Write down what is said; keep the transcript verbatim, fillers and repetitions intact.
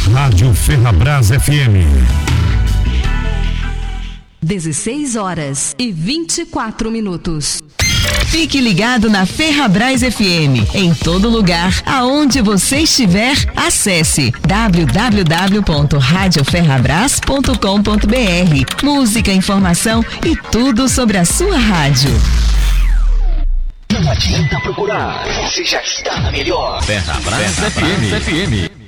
Rádio Ferrabras F M. dezesseis horas e vinte e quatro minutos. Fique ligado na Ferrabras F M. Em todo lugar, aonde você estiver, acesse w w w ponto rádio ferrabras ponto com ponto b r. Música, informação e tudo sobre a sua rádio. Não adianta procurar, você já está na melhor. Ferrabras F M.